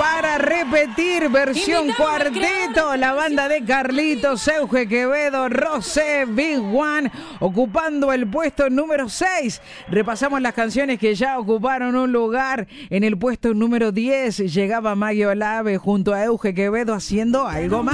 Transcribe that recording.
para repetir, versión cuarteto, la banda de Carlitos, Euge Quevedo, Rosé, Big One, ocupando el puesto número 6. Repasamos las canciones que ya ocuparon un lugar. En el puesto número 10 llegaba Maggie Olave junto a Euge Quevedo haciendo algo más.